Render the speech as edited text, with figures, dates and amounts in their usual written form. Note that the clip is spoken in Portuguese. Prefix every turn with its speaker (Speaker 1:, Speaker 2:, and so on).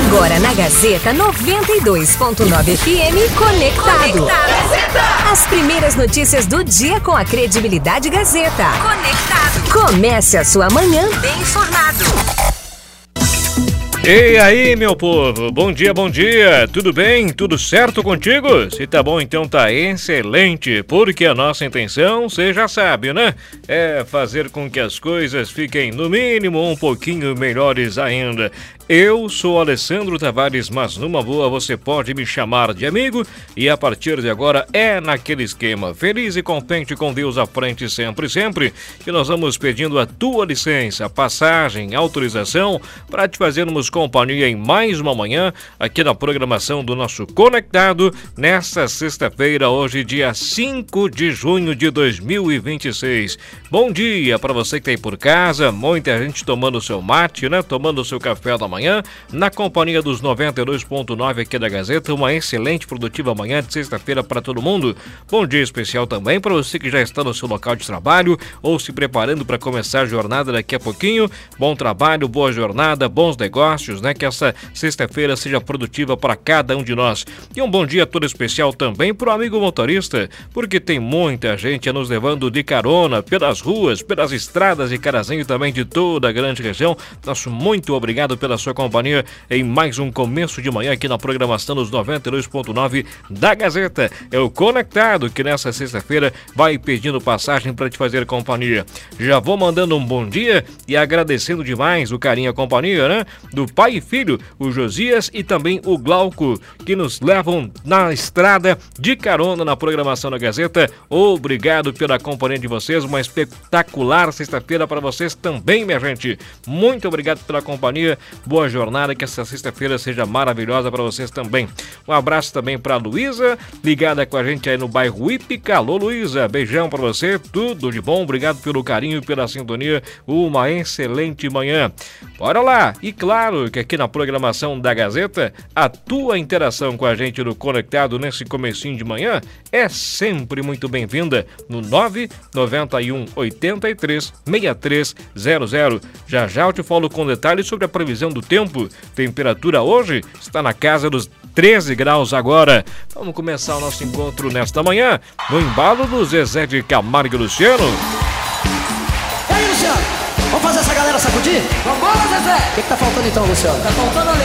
Speaker 1: Agora na Gazeta 92.9 FM, Conectado. As primeiras notícias do dia com a credibilidade Gazeta. Conectado. Comece a sua manhã bem informado.
Speaker 2: E aí, meu povo, bom dia, tudo bem? Tudo certo contigo? Se tá bom, então tá excelente, porque a nossa intenção, você já sabe, né? É fazer com que as coisas fiquem, no mínimo, um pouquinho melhores ainda. Eu sou Alessandro Tavares, mas numa boa você pode me chamar de amigo e a partir de agora é naquele esquema. Feliz e contente com Deus à frente sempre, que nós vamos pedindo a tua licença, passagem, autorização para te fazermos companhia em mais uma manhã aqui na programação do nosso Conectado nesta sexta-feira, hoje dia 5 de junho de 2026. Bom dia para você que tá aí por casa, muita gente tomando seu mate, né? Tomando seu café da manhã, na companhia dos 92.9 aqui da Gazeta. Uma excelente, produtiva manhã de sexta-feira para todo mundo. Bom dia especial também para você que já está no seu local de trabalho ou se preparando para começar a jornada daqui a pouquinho. Bom trabalho, boa jornada, bons negócios, né? Que essa sexta-feira seja produtiva para cada um de nós. E um bom dia todo especial também para o amigo motorista, porque tem muita gente nos levando de carona pelas ruas, pelas estradas de Carazinho e também de toda a grande região. Nosso muito obrigado pela sua companhia em mais um começo de manhã aqui na programação dos 92.9 da Gazeta. É o Conectado que nessa sexta-feira vai pedindo passagem para te fazer companhia. Já vou mandando um bom dia e agradecendo demais o carinho e a companhia, né? Do pai e filho, o Josias e também o Glauco, que nos levam na estrada de carona na programação da Gazeta. Obrigado pela companhia de vocês, uma espetacular sexta-feira para vocês também, minha gente. Muito obrigado pela companhia. Boa jornada, que essa sexta-feira seja maravilhosa para vocês também. Um abraço também para a Luísa, ligada com a gente aí no bairro Ípica. Alô, Luísa, beijão para você, tudo de bom, obrigado pelo carinho, pela sintonia, uma excelente manhã. Bora lá, e claro que aqui na programação da Gazeta, a tua interação com a gente no Conectado nesse comecinho de manhã é sempre muito bem-vinda no 991 83 6300. Já eu te falo com detalhes sobre a previsão do tempo. Temperatura hoje está na casa dos 13 graus agora. Vamos começar o nosso encontro nesta manhã no embalo do Zezé de Camargo e Luciano.
Speaker 3: E aí, Luciano? Vamos fazer essa galera sacudir?
Speaker 4: Vambora, Zezé!
Speaker 3: O que tá faltando então, Luciano?
Speaker 4: Tá faltando alegria.